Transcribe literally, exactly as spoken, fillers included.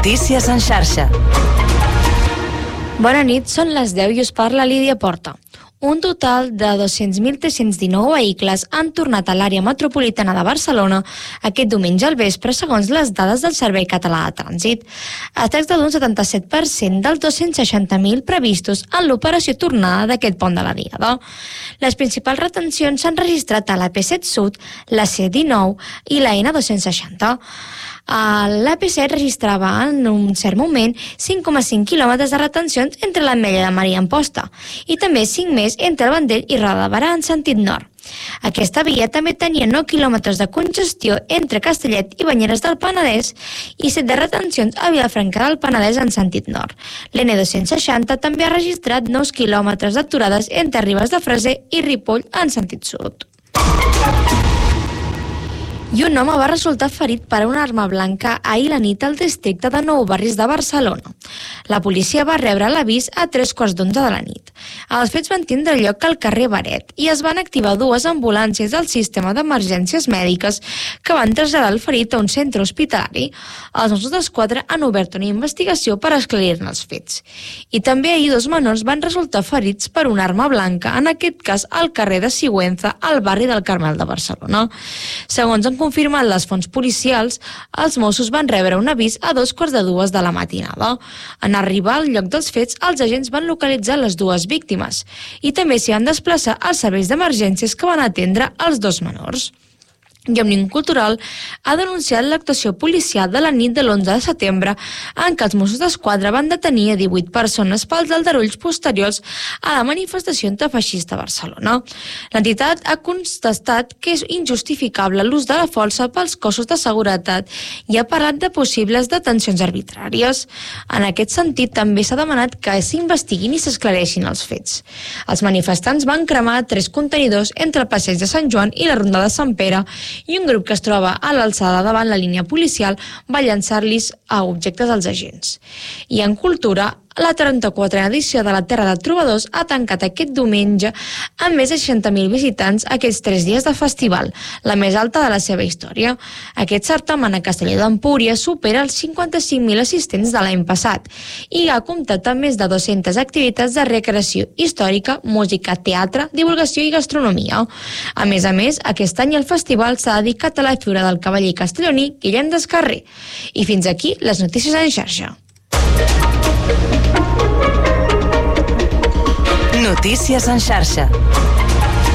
Notícies en xarxa. Bona nit, són les deu i us parla Lídia Porta. Un total de dos-cents mil tres-cents dinou vehicles han tornat a l'àrea metropolitana de Barcelona aquest diumenge al vespre, segons les dades del Servei Català de Trànsit. Es tracta d'un setanta-set per cent dels dos-cents seixanta mil previstos en l'operació tornada d'aquest pont de la Diada. Les principals retencions s'han registrat a l'A P set Sud, la C dinou i la N dos-cents seixanta. L'A P set registrava en un cert moment cinc coma cinc quilòmetres de retencions entre l'Ametlla de Mar i Amposta i també cinc més entre el Vendrell i Roda de Barà en sentit nord. Aquesta via també tenia nou quilòmetres de congestió entre Castellet i Banyeres del Penedès i set de retencions a Vilafranca del Penedès en sentit nord. L'N dos-cents seixanta també ha registrat nou quilòmetres d'aturades entre Ribes de Freser i Ripoll en sentit sud. I un home va resultar ferit per una arma blanca ahir la nit al districte de Nou Barris de Barcelona. La policia va rebre l'avís a tres quarts d'onze de la nit. Els fets van tindre lloc al carrer Baret i es van activar dues ambulàncies del sistema d'emergències mèdiques que van traslladar el ferit a un centre hospitalari. Els Mossos d'Esquadra han obert una investigació per esclarir-ne els fets. I també ahir dos menors van resultar ferits per una arma blanca, en aquest cas al carrer de Sigüenza, al barri del Carmel de Barcelona. Segons han confirmat les fonts policials, els Mossos van rebre un avís a dos quarts de dues de la matinada. En arribar al lloc dels fets, els agents van localitzar les dues víctimes i també s'hi van desplaçar els serveis d'emergències que van atendre els dos menors. I Òmnium Cultural ha denunciat l'actuació policial de la nit de l'onze de setembre en què els Mossos d'Esquadra van detenir a divuit persones pels aldarulls posteriors a la manifestació antifeixista a Barcelona. L'entitat ha contestat que és injustificable l'ús de la força pels cossos de seguretat i ha parlat de possibles detencions arbitràries. En aquest sentit, també s'ha demanat que s'investiguin i s'esclareixin els fets. Els manifestants van cremar tres contenidors entre el passeig de Sant Joan i la Ronda de Sant Pere i un grup que es troba a l'alçada davant la línia policial va llançar-los a objectes als agents. I en cultura, la trenta-quatrena edició de la Terra de Trobadors ha tancat aquest diumenge amb més de seixanta mil visitants aquests tres dies de festival, la més alta de la seva història. Aquest certamen a Castelló d'Empúries supera els cinquanta-cinc mil assistents de l'any passat i ha comptat amb més de dues-centes activitats de recreació històrica, música, teatre, divulgació i gastronomia. A més a més, aquest any el festival s'ha dedicat a la figura del cavaller castelloní Guillem d'Escarrer. I fins aquí les notícies en xarxa. Notícies en xarxa.